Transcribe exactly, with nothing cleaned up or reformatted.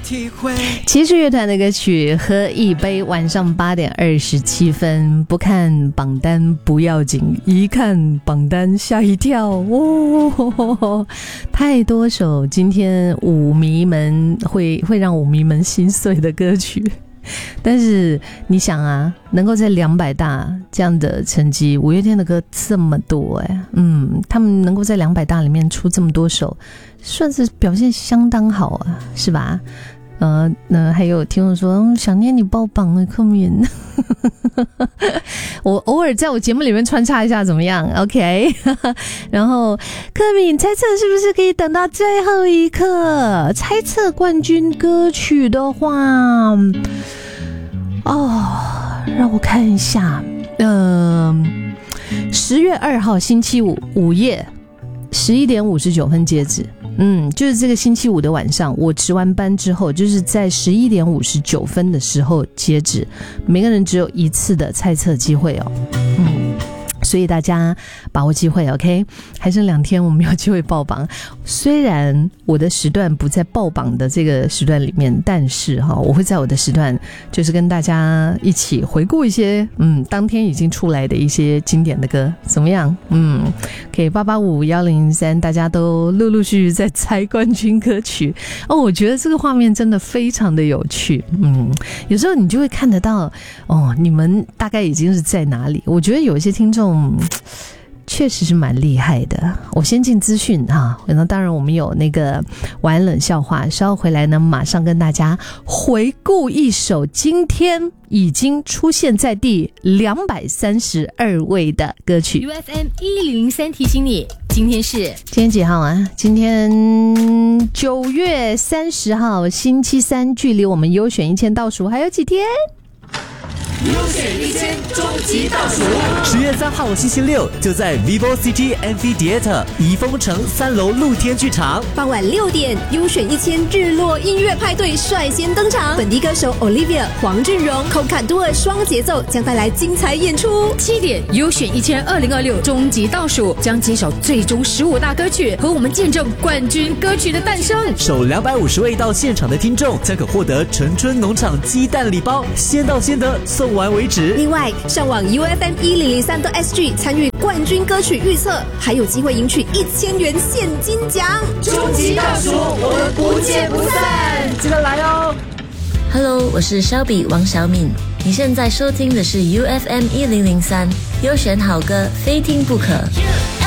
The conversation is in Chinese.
骑士乐团的歌曲《喝一杯》，晚上八点二十七分。不看榜单不要紧，一看榜单吓一跳哦，太多首今天舞迷们会会让舞迷们心碎的歌曲。但是你想啊，能够在两百大这样的成绩，五月天的歌这么多哎，嗯，他们能够在两百大里面出这么多首，算是表现相当好啊，是吧？呃，那还有听众说、嗯、想念你爆榜了，柯敏。我偶尔在我节目里面穿插一下怎么样 ？OK 。然后柯敏猜测是不是可以等到最后一刻？猜测冠军歌曲的话，哦，让我看一下，呃，十月二号星期五午夜十一点五十九分截止。嗯，就是这个星期五的晚上，我值完班之后，就是在十一点五十九分的时候截止，每个人只有一次的猜测机会哦。嗯，所以大家把握机会 ，OK？ 还剩两天，我们有机会爆榜。虽然我的时段不在爆榜的这个时段里面，但是哈，我会在我的时段，就是跟大家一起回顾一些，嗯，当天已经出来的一些经典的歌，怎么样？嗯，可以八八五一零三，大家都陆陆续续在猜冠军歌曲哦。我觉得这个画面真的非常的有趣，嗯，有时候你就会看得到哦，你们大概已经是在哪里？我觉得有一些听众确实是蛮厉害的。我先进资讯哈，那当然我们有那个玩冷笑话，稍后回来呢，马上跟大家回顾一首今天已经出现在第两百三十二位的歌曲。 U F M 一零零三提醒你，今天是今天几号啊？今天九月三十号，星期三，距离我们优选一千倒数还有几天？ 优选一千终极倒数，十月三号星期六就在 Vivo City Amphitheatre 怡丰城三楼露天剧场， 傍晚六点，优选一千日落音乐派对率先登场，本地歌手 Olivia、黄俊荣、寇坎多尔双节奏将带来精彩演出。 七点，优选一千二零二六终极倒数将揭晓最终十五大歌曲，和我们见证冠军歌曲的诞生。 首两百五十位到现场的听众将可获得陈春农场鸡蛋礼包，先到先得，送完为止。 另外，上网 U F M 一零零三 S G 参与冠军歌曲预测，还有机会赢取一千元现金奖。 终极倒数，我们不见不散，记得来哦。 Hello， 我是肖比王小敏，你现在收听的是 U F M 一零零三，优选好歌，非听不可。Yeah.